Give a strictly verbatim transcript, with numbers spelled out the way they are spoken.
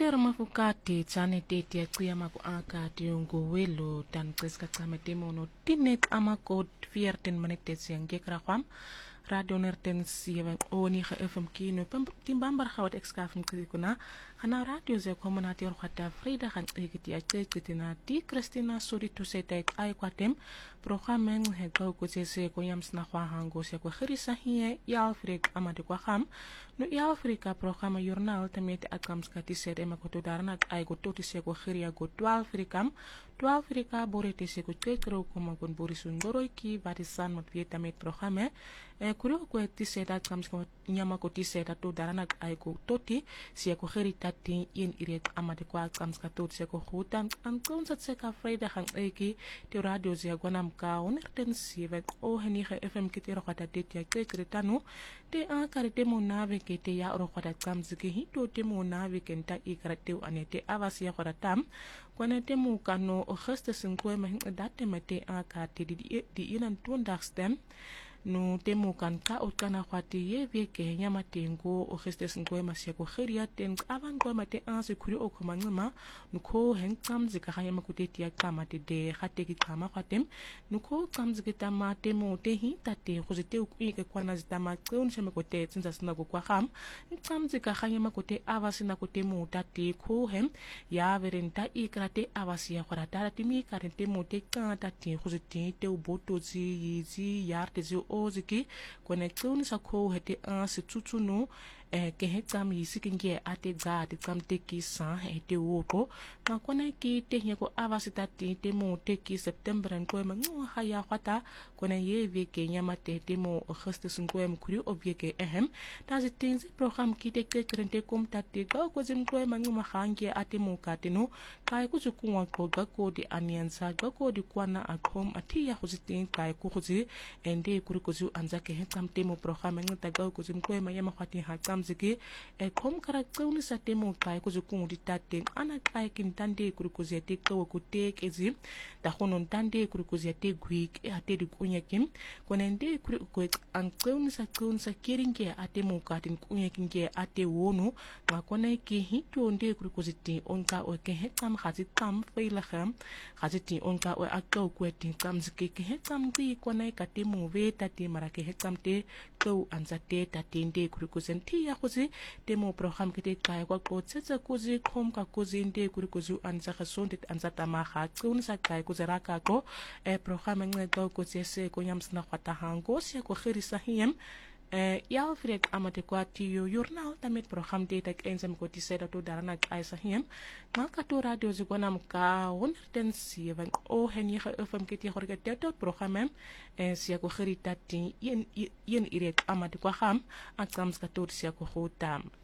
Tero mafukati tsane tete ya kuya maku akati yungu welo dan kreska tsame temono tinet amako viertien minuutjes yang gekra kwam radio nerten sieben oni ge F M kino timbambar gawat ekskafin kuna kana radio ze komunati orkhata frida kan ekiti achetina ti Christina suri tu setai ai kwatem programmen he go ko se ko yams na kwa hango se ko khirisa hiye ya Afrika amade kwa kham no ya Afrika programa journal tamet akams kati sede makoto darna ai go toti se ko khiria go twaalf Afrikam twaalf Afrika borete se ko tekro ko magon borisun goroiki barisan mat vietamet programa e kuro ko ti sede akams ko nyama ko ti sede to darna ai go toti se ko khirita tin in iret amade kwa akams kato se ko khutan am konsat se ka freda hang eki te radio ze gwanam ka onerten sivet o henige F M kiti rokata dit ya kretanu te a karite mo nave kete ya rokata kamziki hito te mo nave kenta ikrate anete avasi ya khoratam kwanete mo kano o geste sinkwe ma date mate a karte di di inan tondagsten no temo kan ka o kana kwati ye vie ke nyama tengo o geste sinkwe ma se ko khiria ten avan ko mate a se khuri o khomangma no ko hen kamzi ka haya makuteti ya kama te de khate ki kama kwatem no ko kamzi ke tama temo te hi tate go zete o ke kwana zitama tseun se mekote tsinza sina go kwa kham kamzi ka haya makote avasi na kote mo tate ko hem ya verenta ikrate avasi ya khora tara timi karente mo te ka tate go zete te o boto zi yizi yarte zi oziki konektsoni sa ko hete a se tsutsuno e ke hetsam yisikinge ate ga te tsam te ki sa hete opo ma kona ki te nyeko avasita te te mo te ki September en ko ma ngo haya khata kona ye vie ke nyama te te mo Augustus en ko em kuri obie ke ehem ta ze tenzi program ki te ke krente kom ta te ga ko zim ko ma ngo ma hange ate mo ka te no kai ku zu ku ko ga ko di aniansa ga ko di kwana akom ati ya go zitin kai ku go zi ende kuri ko zu anza ke hetsam te mo program ngo ta ga ko zim ko ma yama khati ha tsam ziki e kom kara tsauni sa te mo kai ku zu ku di ta te ana kai kin tande kuri ko zi te ko ko te ke zi ta honon tande kuri ko zi te gwi e ate di kunya kim konende kuri ko an tsauni sa tsauni sa kiringe ate mo ka tin kunya kinge ate wono ma kona ki hito nde kuri ko zi te on ka o ke hetsam khazi tam feila kham khazi ti on ka o akko ko tin tam ziki ke hetsam ti kona ka te mo ve ta te mara ke hetsam te ko anza te ta tende kuri ko zen ti ya khozi te mo program ke te kai kwa ko tsetsa ko zi khom ka ko zinde kuri ko zu anza khasonde anza tama kha tsun sa kai ko zera ka ko e program nge to ko se ko nyams na khata hango se ko khirisa hiem Eh, ya Afrika amate kwa tiyo journal tamet program te tak ensam ko tiseda to darana kai sa hiem maka to radio zigona mka honderd zeven o hen ye F M kiti horge te to program eh sia ko khirita tin yen yen irek amate kwa ham aksam ska to sia ko khotam